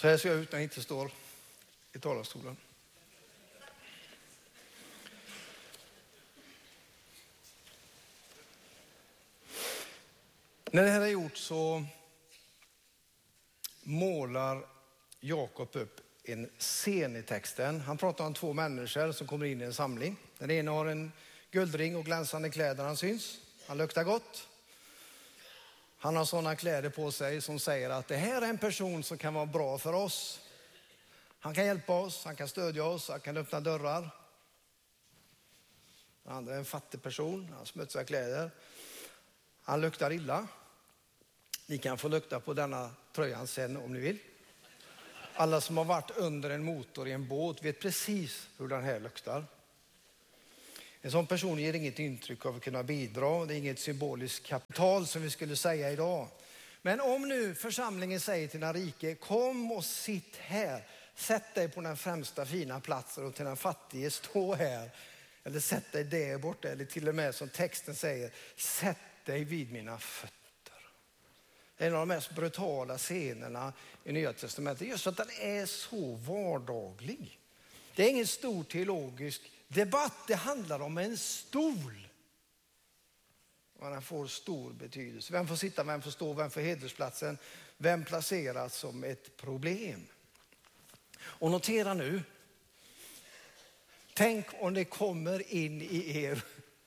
Så här ser jag ut när jag inte står i talarstolen. När det här är gjort så målar Jakob upp en scen i texten. Han pratar om två människor som kommer in i en samling. Den ena har en guldring och glänsande kläder, han syns. Han luktar gott. Han har sådana kläder på sig som säger att det här är en person som kan vara bra för oss. Han kan hjälpa oss, han kan stödja oss, han kan öppna dörrar. Den andra är en fattig person, han har smutsiga kläder. Han luktar illa. Ni kan få lukta på denna tröjan sen om ni vill. Alla som har varit under en motor i en båt vet precis hur den här luktar. En sån person ger inget intryck av att kunna bidra. Det är inget symboliskt kapital som vi skulle säga idag. Men om nu församlingen säger till den rike, kom och sitt här. Sätt dig på den främsta fina platsen och till den fattige stå här. Eller sätt dig där borta. Eller till och med som texten säger, sätt dig vid mina fötter. Det är en av de mest brutala scenerna i Nya testamentet. Just att den är så vardaglig. Det är ingen stor teologisk debatt. Det handlar om en stol. Och den får stor betydelse. Vem får sitta, vem får stå, vem får hedersplatsen. Vem placeras som ett problem. Och notera nu. Tänk om det kommer in i er.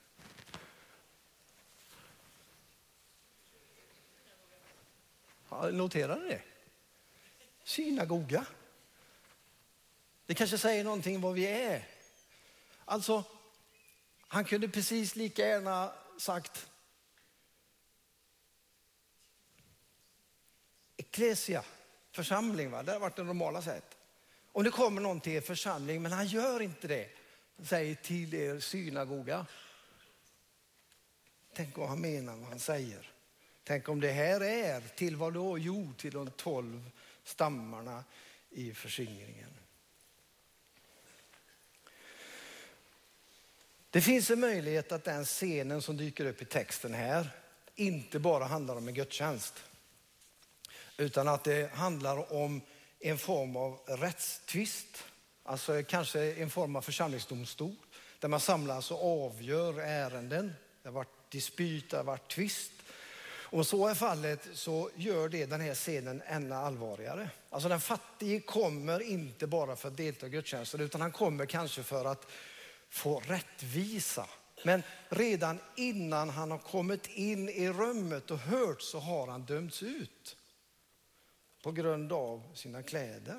Ja, noterar ni det? Synagoga. Det kanske säger någonting vad vi är. Alltså, han kunde precis lika gärna sagt Ecclesia, församling, va? Det har varit det normala sätt. Om det kommer någon till er församling, men han gör inte det. Säg till er synagoga. Tänk vad han menar, vad han säger. Tänk om det här är till vad du har gjort till de 12 stammarna i förskingringen. Det finns en möjlighet att den scenen som dyker upp i texten här inte bara handlar om en gudstjänst. Utan att det handlar om en form av rättstvist. Alltså kanske en form av församlingsdomstol. Där man samlas och avgör ärenden. Det har varit dispyt, det har varit tvist. Om så är fallet så gör det den här scenen ännu allvarligare. Alltså den fattige kommer inte bara för att delta i gudstjänsten utan han kommer kanske för att få rättvisa. Men redan innan han har kommit in i rummet och hört så har han dömts ut. På grund av sina kläder.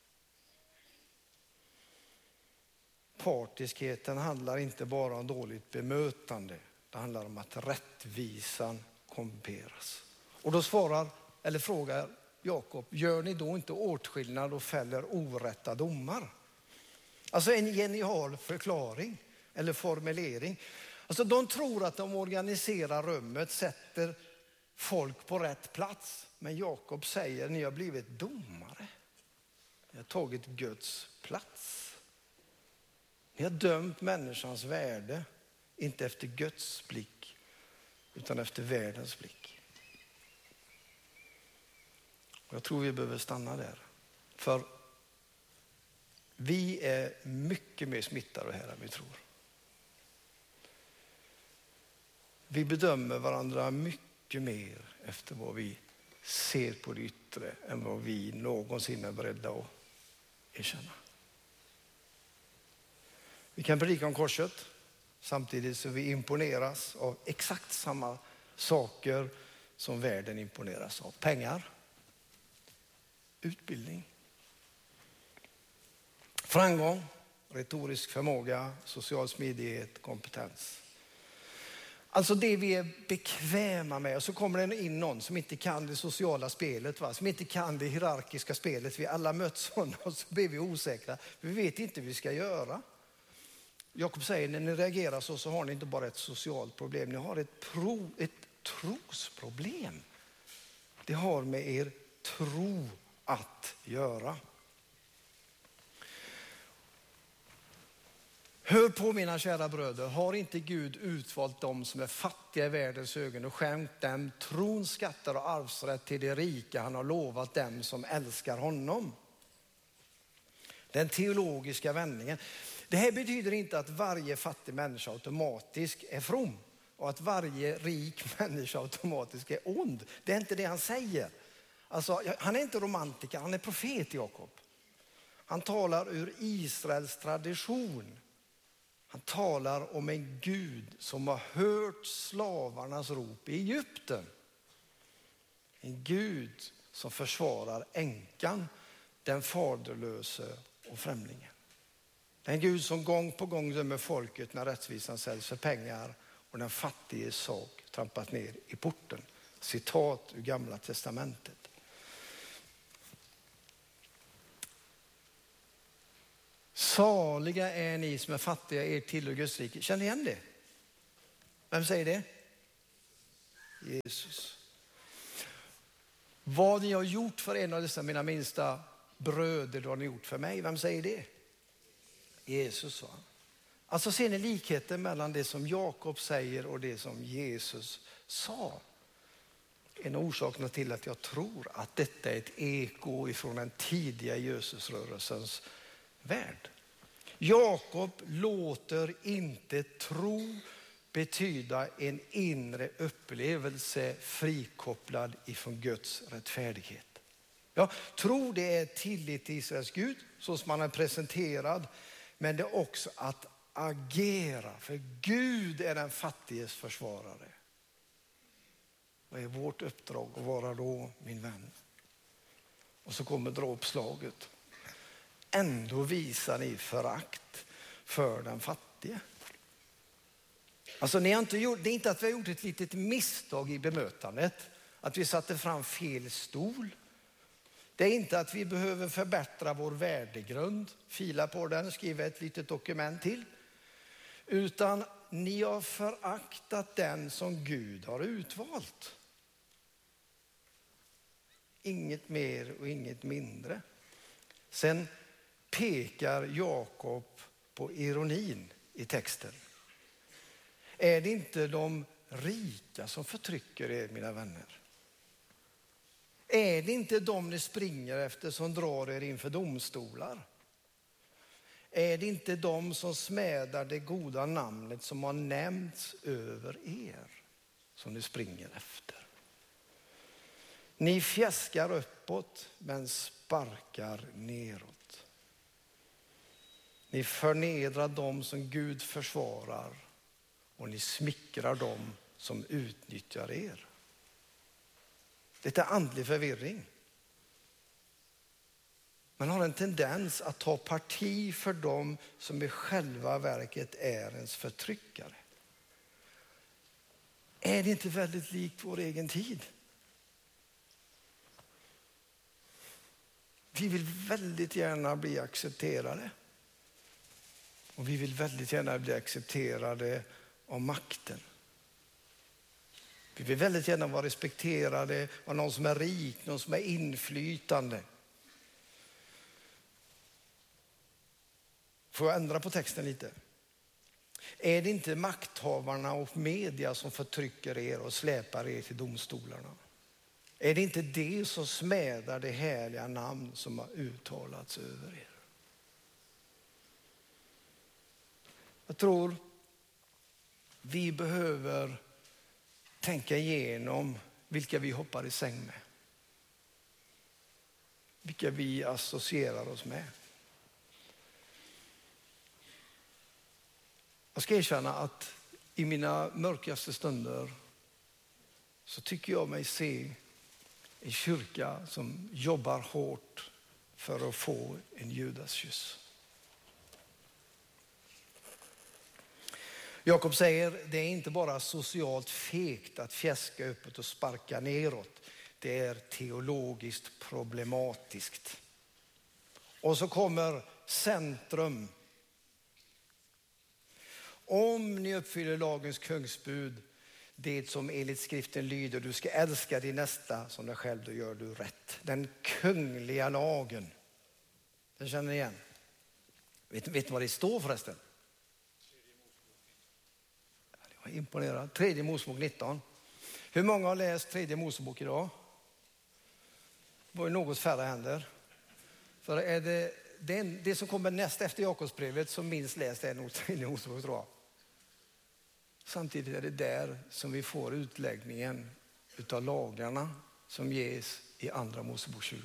Partiskheten handlar inte bara om dåligt bemötande. Det handlar om att rättvisan kompenseras. Och då frågar Jakob, gör ni då inte åtskillnad och fäller orätta domar? Alltså en genial förklaring eller formulering. Alltså de tror att de organiserar rummet, sätter folk på rätt plats. Men Jakob säger, ni har blivit domare. Ni har tagit Guds plats. Ni har dömt människans värde, inte efter Guds blick, utan efter världens blick. Och jag tror vi behöver stanna där. För vi är mycket mer smittade här än vi tror. Vi bedömer varandra mycket mer efter vad vi ser på det yttre än vad vi någonsin är beredda att erkänna. Vi kan predika om korset samtidigt så vi imponeras av exakt samma saker som världen imponeras av. Pengar, utbildning, framgång, retorisk förmåga, social smidighet, kompetens. Alltså det vi är bekväma med. Och så kommer det in någon som inte kan det sociala spelet. Va? Som inte kan det hierarkiska spelet. Vi alla möts honom och så blir vi osäkra. Vi vet inte hur vi ska göra. Jakob säger, när ni reagerar så har ni inte bara ett socialt problem. Ni har ett trosproblem. Det har med er tro att göra. Hör på mina kära bröder, har inte Gud utvalt dem som är fattiga i världens ögon och skänkt dem tron, skatter och arvsrätt till det rika han har lovat dem som älskar honom? Den teologiska vändningen. Det här betyder inte att varje fattig människa automatiskt är from och att varje rik människa automatiskt är ond. Det är inte det han säger. Alltså, han är inte romantiker, han är profet, Jakob. Han talar ur Israels tradition. Han talar om en Gud som har hört slavarnas rop i Egypten. En Gud som försvarar änkan, den faderlöse och främlingen. En Gud som gång på gång dömer folket när rättvisan säljs för pengar och den fattige sak trampas ner i porten. Citat ur Gamla testamentet. Saliga är ni som är fattiga, er tillhör Guds rike. Känner ni igen det? Vem säger det? Jesus. Vad ni har gjort för en av dessa mina minsta bröder, då har ni gjort för mig. Vem säger det? Jesus, va? Alltså ser ni likheten mellan det som Jakob säger och det som Jesus sa. En orsak till att jag tror att detta är ett eko ifrån den tidiga Jesusrörelsens värld. Jakob låter inte tro betyda en inre upplevelse frikopplad ifrån Guds rättfärdighet. Ja, tro det är tillit till Israels Gud så som man är presenterad, men det är också att agera, för Gud är den fattiges försvarare. Vad är vårt uppdrag att vara då, min vän? Och så kommer dråpslaget. Ändå visar ni förakt för den fattige. Alltså det är inte att vi har gjort ett litet misstag i bemötandet, att vi satte fram fel stol. Det är inte att vi behöver förbättra vår värdegrund, fila på den, skriva ett litet dokument till. Utan ni har föraktat den som Gud har utvalt. Inget mer och inget mindre. Sen pekar Jakob på ironin i texten. Är det inte de rika som förtrycker er, mina vänner? Är det inte de ni springer efter som drar er inför domstolar? Är det inte de som smädar det goda namnet som har nämnts över er som ni springer efter? Ni fjäskar uppåt men sparkar neråt. Ni förnedrar dem som Gud försvarar och ni smickrar dem som utnyttjar er. Det är andlig förvirring. Man har en tendens att ta parti för dem som i själva verket är ens förtryckare. Är det inte väldigt likt vår egen tid? Vi vill väldigt gärna bli accepterade. Och vi vill väldigt gärna bli accepterade av makten. Vi vill väldigt gärna vara respekterade av någon som är rik, någon som är inflytande. Får jag ändra på texten lite? Är det inte makthavarna och media som förtrycker er och släpar er till domstolarna? Är det inte det som smädar det härliga namn som har uttalats över er? Jag tror vi behöver tänka igenom vilka vi hoppar i säng med. Vilka vi associerar oss med. Jag ska erkänna att i mina mörkaste stunder så tycker jag mig se en kyrka som jobbar hårt för att få en Judaskyss. Jakob säger det är inte bara socialt fegt att fjäska uppåt och sparka neråt. Det är teologiskt problematiskt. Och så kommer centrum. Om ni uppfyller lagens kungsbud, det som enligt skriften lyder, du ska älska din nästa som dig själv, då gör du rätt. Den kungliga lagen. Den känner ni igen. Vet ni vad det står förresten? Jag var imponerad. 3 Mosebok 19. Hur många har läst 3 Mosebok idag? Det var ju något färre händer. För är det det som kommer näst efter Jakobsbrevet som minst läst är nog Tredje Mosebok, tror jag. Samtidigt är det där som vi får utläggningen utav lagarna som ges i Andra Mosebok 20.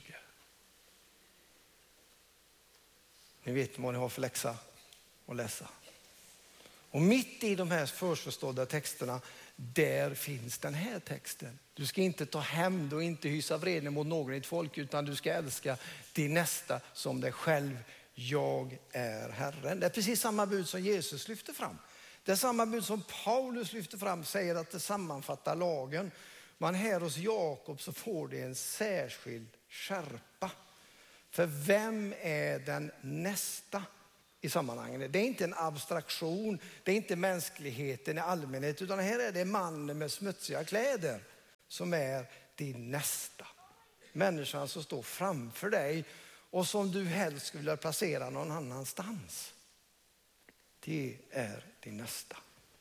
Ni vet vad ni har för läxa att läsa. Och mitt i de här förstådda texterna, där finns den här texten. Du ska inte ta hämnd och inte hysa vrede mot någon i ett folk, utan du ska älska din nästa som dig själv. Jag är Herren. Det är precis samma bud som Jesus lyfter fram. Det är samma bud som Paulus lyfter fram, säger att det sammanfattar lagen. Men här hos Jakob så får det en särskild skärpa. För vem är den nästa i sammanhanget? Det är inte en abstraktion, det är inte mänskligheten i allmänhet, utan här är det mannen med smutsiga kläder som är din nästa. Människan som står framför dig och som du helst skulle vilja placera någon annanstans. Det är din nästa.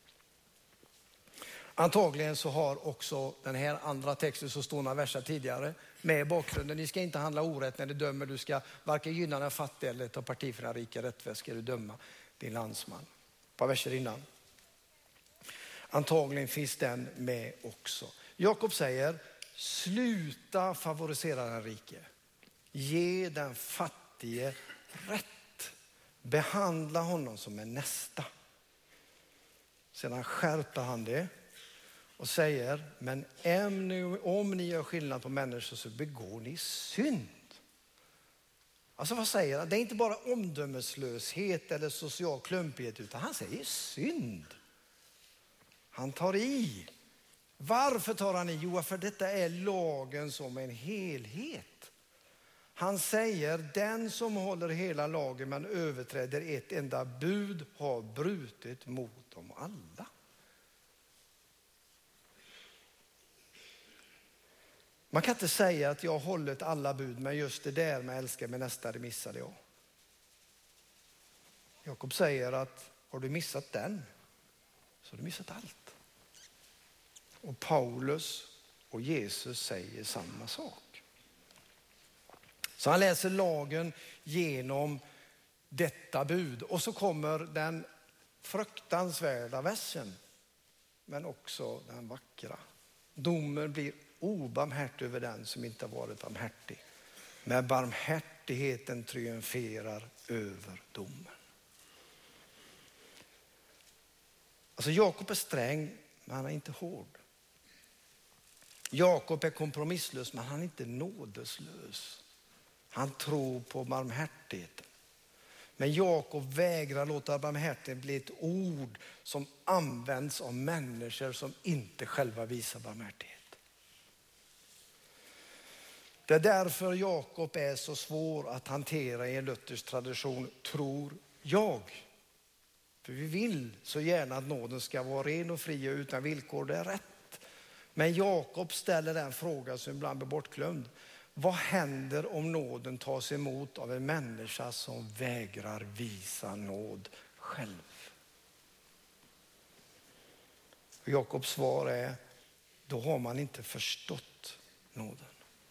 Antagligen så har också den här andra texten som står några verser tidigare med bakgrunden. Ni ska inte handla orätt när du dömer. Du ska varken gynna den fattiga eller ta parti för den rika. Rättväs ska du döma din landsman. Ett par verser innan. Antagligen finns den med också. Jakob säger, sluta favorisera den rike. Ge den fattige rätt. Behandla honom som en nästa. Sedan skärper han det och säger, men om ni gör skillnad på människor så begår ni synd. Alltså vad säger han? Det är inte bara omdömeslöshet eller social klumpighet, utan han säger synd. Han tar i. Varför tar han i? Jo, för detta är lagen som en helhet. Han säger, den som håller hela lagen men överträder ett enda bud har brutit mot dem alla. Man kan inte säga att jag har hållit alla bud, men just det där med älska med nästa, det missade jag. Jakob säger att har du missat den så har du missat allt. Och Paulus och Jesus säger samma sak. Så han läser lagen genom detta bud. Och så kommer den fruktansvärda versen, men också den vackra. Domen blir obarmhärtig över den som inte har varit barmhärtig. Men barmhärtigheten triumferar över domen. Alltså Jakob är sträng, men han är inte hård. Jakob är kompromisslös, men han är inte nådeslös. Han tror på barmhärtigheten. Men Jakob vägrar låta barmhärtigheten bli ett ord som används av människor som inte själva visar barmhärtighet. Det är därför Jakob är så svår att hantera i en luthersk tradition, tror jag. För vi vill så gärna att nåden ska vara ren och fri och utan villkor, det är rätt. Men Jakob ställer den fråga som ibland blir bortglömd. Vad händer om nåden tas emot av en människa som vägrar visa nåd själv? Jakobs svar är, då har man inte förstått nåden.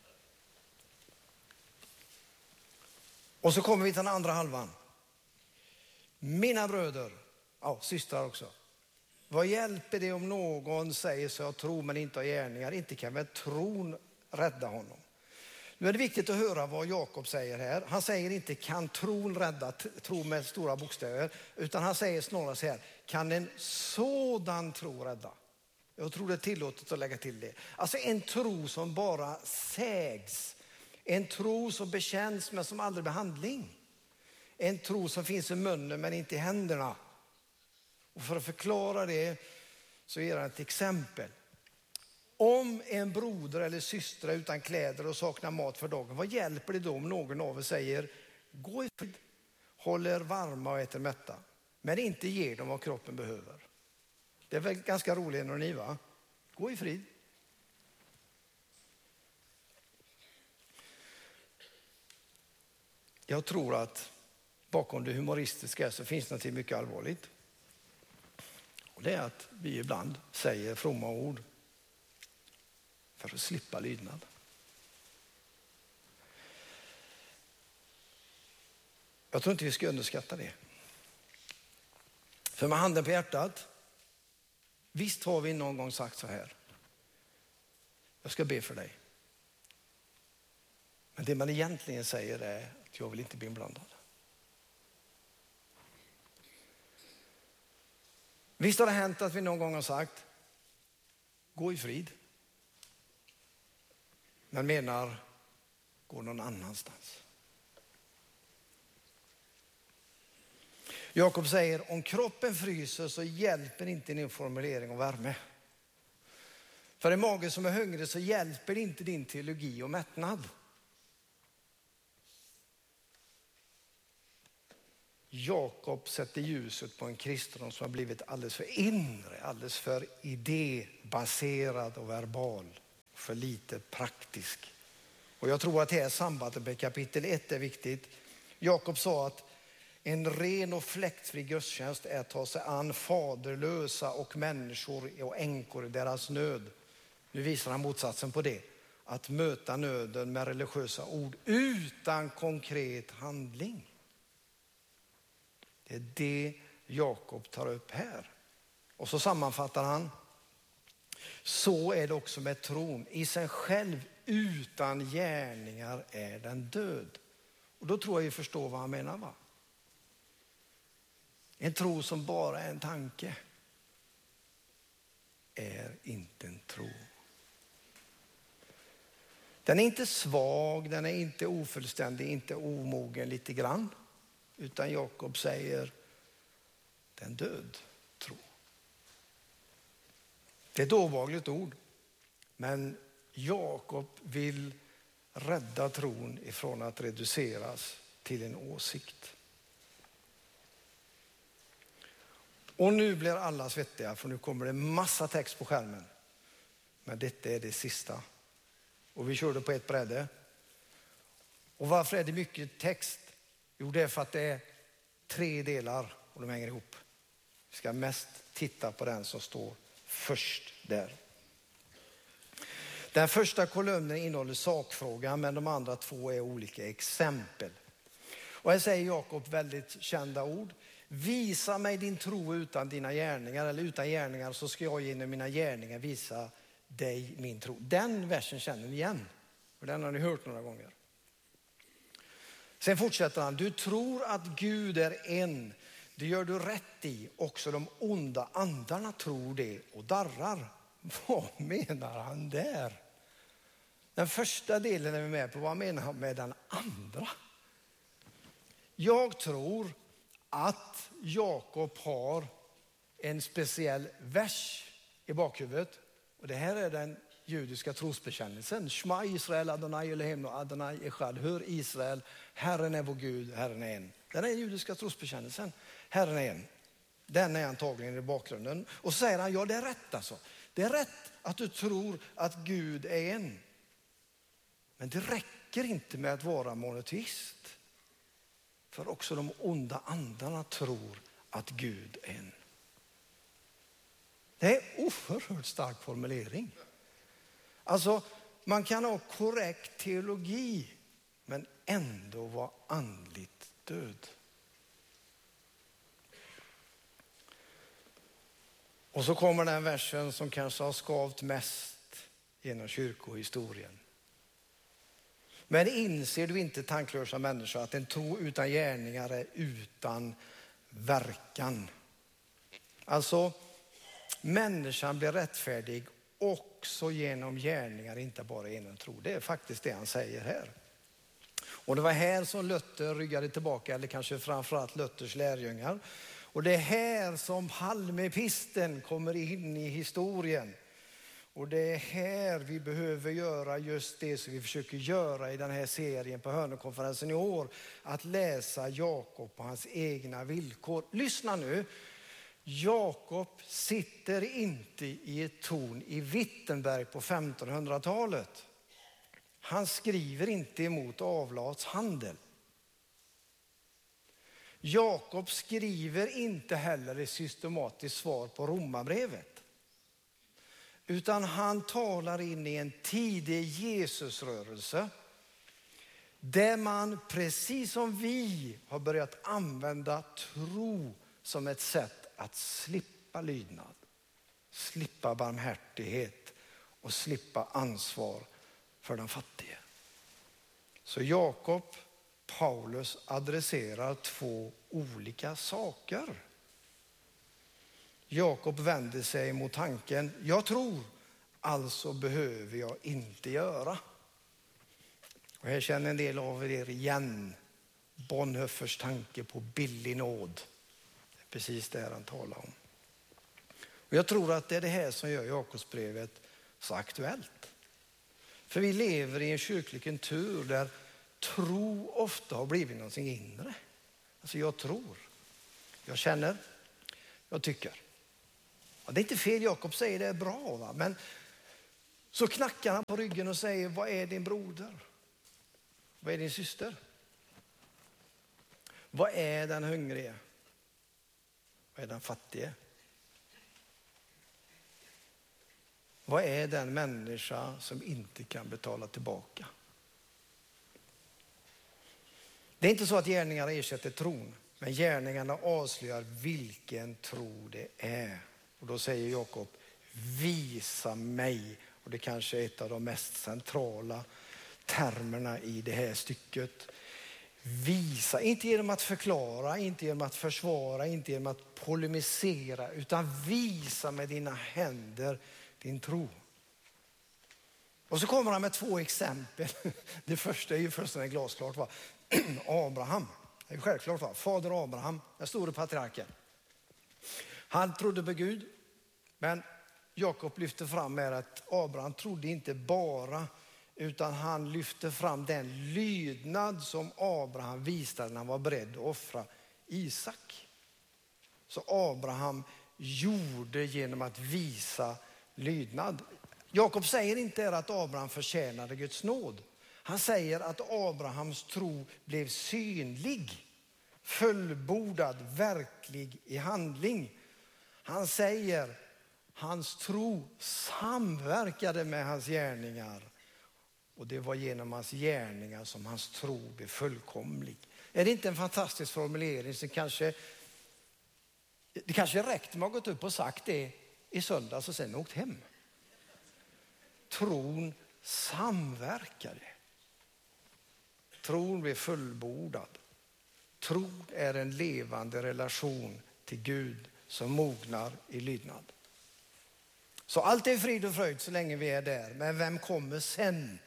Och så kommer vi till den andra halvan. Mina bröder, systrar också. Vad hjälper det om någon säger så jag tror men inte har gärningar? Inte kan väl tron rädda honom. Nu är det viktigt att höra vad Jakob säger här. Han säger inte kan tron rädda, tro med stora bokstäver. Utan han säger snarare så här, kan en sådan tro rädda? Jag tror det är tillåtet att lägga till det. Alltså en tro som bara sägs. En tro som bekänns men som aldrig blir handling. En tro som finns i munnen men inte i händerna. Och för att förklara det så ger han ett exempel. Om en broder eller syster är utan kläder och saknar mat för dagen, vad hjälper det då om någon av er säger gå i frid, håller varma och äter mätta, men inte ger dem vad kroppen behöver? Det är väl ganska roligt när ni va? Gå i frid. Jag tror att bakom det humoristiska så finns något mycket allvarligt. Och det är att vi ibland säger fromma ord för att slippa lydnad. Jag tror inte vi ska underskatta det. För med handen på hjärtat, visst har vi någon gång sagt så här: jag ska be för dig. Men det man egentligen säger är att jag vill inte bli inblandad. Visst har det hänt att vi någon gång har sagt: gå i frid. Men menar, gå någon annanstans. Jakob säger, om kroppen fryser så hjälper inte din formulering och värme. För en mage som är hungrig så hjälper inte din teologi och mättnad. Jakob sätter ljuset på en kristendom som har blivit alldeles för inre, alldeles för idébaserad och verbal, för lite praktisk. Och jag tror att det här sambandet med kapitel 1 är viktigt. Jakob sa att en ren och fläktfri gudstjänst är att ta sig an faderlösa och människor och änkor i deras nöd. Nu visar han motsatsen på det. Att möta nöden med religiösa ord utan konkret handling. Det är det Jakob tar upp här. Och så sammanfattar han. Så är det också med tron. I sig själv utan gärningar är den död. Och då tror jag vi förstår vad han menar, va? En tro som bara är en tanke är inte en tro. Den är inte svag, den är inte ofullständig, inte omogen lite grann. Utan Jakob säger, det är en död tro. Det är ett ovagligt ord. Men Jakob vill rädda tron ifrån att reduceras till en åsikt. Och nu blir alla svettiga, för nu kommer det massa text på skärmen. Men detta är det sista. Och vi körde på ett bräde. Och varför är det mycket text? Jo, det är för att det är 3 delar och de hänger ihop. Vi ska mest titta på den som står först där. Den första kolumnen innehåller sakfrågan, men de andra 2 är olika exempel. Och här säger Jakob väldigt kända ord. Visa mig din tro utan dina gärningar, eller utan gärningar så ska jag genom mina gärningar visa dig min tro. Den versen känner ni igen, och den har ni hört några gånger. Sen fortsätter han, du tror att Gud är en, det gör du rätt i, också de onda andarna tror det och darrar. Vad menar han där? Den första delen är vi med på, vad menar han med den andra? Jag tror att Jakob har en speciell vers i bakhuvudet. Och det här är den judiska trosbekännelsen. Shma Israel, Adonai Elohim och Adonai Echad. Hör Israel, Herren är vår Gud, Herren är en. Den är den judiska trosbekännelsen. Herren är en. Den är antagligen i bakgrunden. Och så säger han, ja det är rätt alltså. Det är rätt att du tror att Gud är en. Men det räcker inte med att vara monoteist. För också de onda andarna tror att Gud är en. Det är en oerhört stark formulering. Alltså man kan ha korrekt teologi men ändå vara andligt död. Och så kommer den versen som kanske har skavt mest genom kyrkohistorien. Men inser du inte, tanklösa människor, att en tro utan gärningar är utan verkan? Alltså, människan blir rättfärdig också genom gärningar, inte bara genom tro. Det är faktiskt det han säger här. Och det var här som Luther ryggade tillbaka, eller kanske framförallt Luthers lärjungar. Och det är här som Halmepisten kommer in i historien. Och det är här vi behöver göra just det som vi försöker göra i den här serien på Hörnekonferensen i år. Att läsa Jakob på hans egna villkor. Lyssna nu. Jakob sitter inte i ett torn i Wittenberg på 1500-talet. Han skriver inte emot avlatshandel. Jakob skriver inte heller ett systematiskt svar på Romarbrevet. Utan han talar in i en tidig Jesusrörelse Där man, precis som vi, har börjat använda tro som ett sätt att slippa lydnad, slippa barmhärtighet och slippa ansvar för den fattige. Så Jakob, Paulus adresserar två olika saker. Jakob vänder sig mot tanken, jag tror, alltså behöver jag inte göra. Och här känner en del av er igen Bonhoeffers tanke på billig nåd. Det är precis det han talar om. Och jag tror att det är det här som gör Jakobsbrevet så aktuellt. För vi lever i en kyrklig kultur där tro ofta har blivit någonting inre. Alltså jag tror, jag känner, jag tycker. Och det är inte fel, Jakob säger det är bra, va? Men så knackar han på ryggen och säger, vad är din broder? Vad är din syster? Vad är den hungrige? Vad är den fattige? Vad är den människa som inte kan betala tillbaka? Det är inte så att gärningarna ersätter tron, men gärningarna avslöjar vilken tro det är. Och då säger Jakob, visa mig. Och det kanske är ett av de mest centrala termerna i det här stycket. Visa, inte genom att förklara, inte genom att försvara, inte genom att polemisera, utan visa med dina händer din tro. Och så kommer han med två exempel. Det första är ju fullständigt glasklart, va? Abraham, det är självklart, va? Fader Abraham, den store patriarken. Han trodde på Gud, men Jakob lyfter fram med att Abraham trodde inte bara, utan han lyfter fram den lydnad som Abraham visade när han var beredd att offra Isak. Så Abraham gjorde genom att visa lydnad. Jakob säger inte att Abraham förtjänade Guds nåd. Han säger att Abrahams tro blev synlig, fullbordad, verklig i handling. Han säger hans tro samverkade med hans gärningar. Och det var genom hans gärningar som hans tro blev fullkomlig. Är det inte en fantastisk formulering som det kanske räckte med att gått upp och sagt det i söndags och sen åkt hem. Tron samverkade. Tron blev fullbordad. Tron är en levande relation till Gud som mognar i lydnad. Så allt är frid och fröjd så länge vi är där. Men vem kommer sen?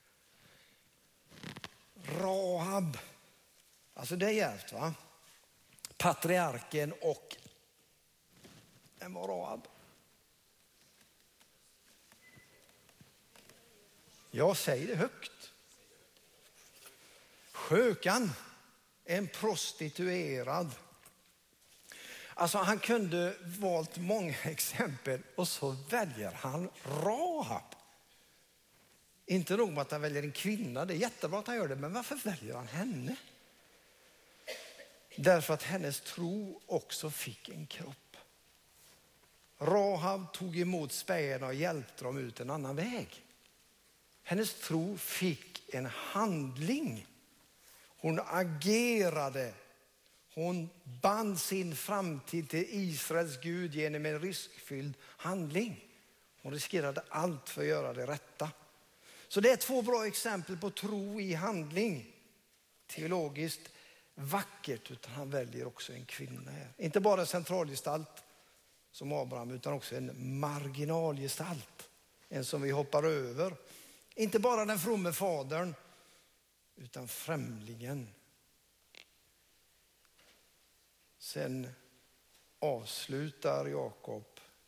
Rahab. Alltså det är jävligt, va? Patriarken och vem var Rahab? Jag säger det högt. Skökan, en prostituerad. Alltså han kunde valt många exempel och så väljer han Rahab. Inte nog med att han väljer en kvinna, det är jättebra att han gör det, men varför väljer han henne? Därför att hennes tro också fick en kropp. Rahab tog emot spejarna och hjälpte dem ut en annan väg. Hennes tro fick en handling. Hon agerade. Hon band sin framtid till Israels Gud genom en riskfylld handling. Hon riskerade allt för att göra det rätta. Så det är två bra exempel på tro i handling. Teologiskt vackert, utan han väljer också en kvinna här. Inte bara en centralgestalt som Abraham, utan också en marginalgestalt. En som vi hoppar över. Inte bara den fromme fadern, utan främlingen. Sen avslutar Jakob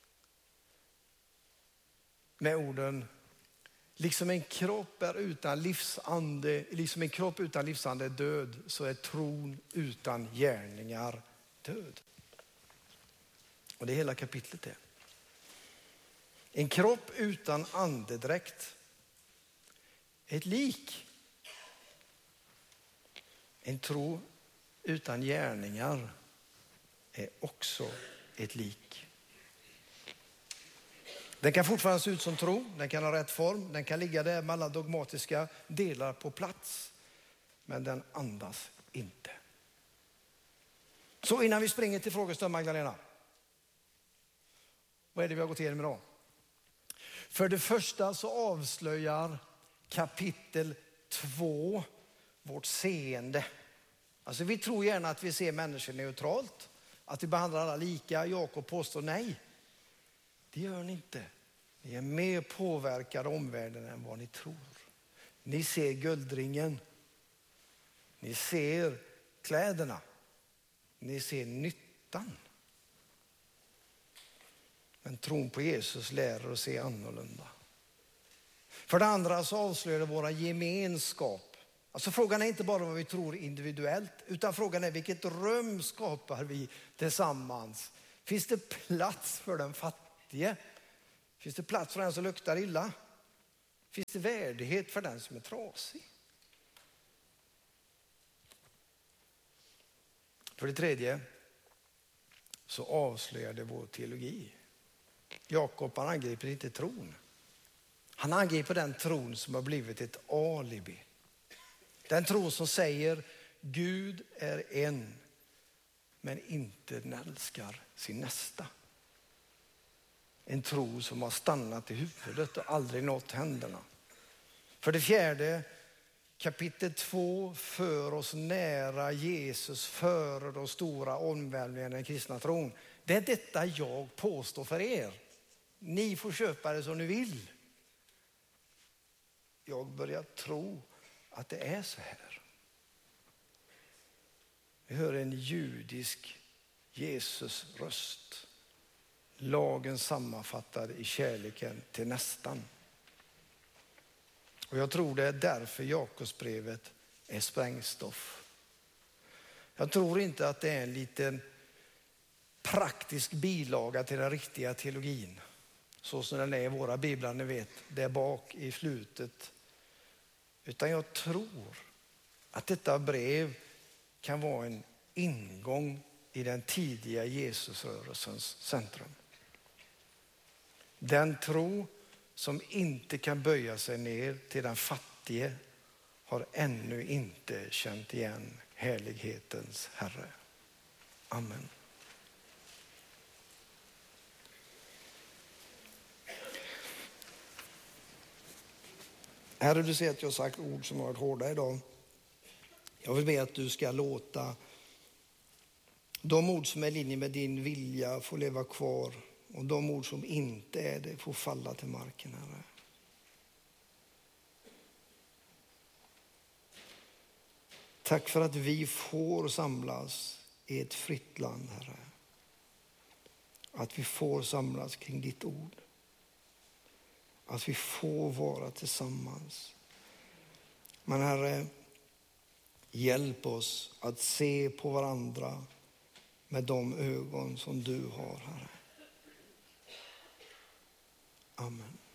med orden: liksom en kropp är utan livsande, liksom en kropp utan livsande är död, så är tron utan gärningar död. Och det är hela kapitlet det. En kropp utan andedräkt är ett lik. En tro utan gärningar är också ett lik. Den kan fortfarande se ut som tro, den kan ha rätt form, den kan ligga där med alla dogmatiska delar på plats. men den andas inte. Så innan vi springer till frågestund, Magdalena. Vad är det vi har gått igenom idag? För det första så avslöjar kapitel 2 vårt seende. Alltså vi tror gärna att vi ser människor neutralt. Att vi behandlar alla lika. Jakob påstår nej. Det gör ni inte. Ni är mer påverkade av omvärlden än vad ni tror. Ni ser guldringen. Ni ser kläderna. Ni ser nyttan. Men tron på Jesus lär oss se annorlunda. För det andra så avslöjar det våra gemenskap. Alltså frågan är inte bara vad vi tror individuellt, utan frågan är vilket rum skapar vi tillsammans. Finns det plats för den fattige? Finns det plats för den som luktar illa? Finns det värdighet för den som är trasig? För det tredje så avslöjar det vår teologi. Jakob, han angriper inte tron. Han angriper den tron som har blivit ett alibi. Den tron som säger Gud är en, men inte älskar sin nästa. En tro som har stannat i huvudet och aldrig nått händerna. För det fjärde, kapitel 2 för oss nära Jesus före de stora omvälvningarna i den kristna tron. Det är detta jag påstår för er. Ni får köpa det som ni vill. Jag börjar tro att det är så här. Vi hör en judisk Jesus röst. Lagen sammanfattad i kärleken till nästan. Och jag tror det är därför Jakobsbrevet är sprängstoff. Jag tror inte att det är en liten praktisk bilaga till den riktiga teologin. Så som den är i våra biblar, ni vet, där bak i slutet. Utan jag tror att detta brev kan vara en ingång i den tidiga Jesusrörelsens centrum. Den tro som inte kan böja sig ner till den fattige har ännu inte känt igen härlighetens Herre. Amen. Herre, du ser att jag har sagt ord som har varit hårda idag. Jag vill be att du ska låta de ord som är i linje med din vilja få leva kvar. Och de ord som inte är det får falla till marken, Herre. Tack för att vi får samlas i ett fritt land, Herre. Att vi får samlas kring ditt ord. Att vi får vara tillsammans. Men Herre, hjälp oss att se på varandra med de ögon som du har, Herre. Amen.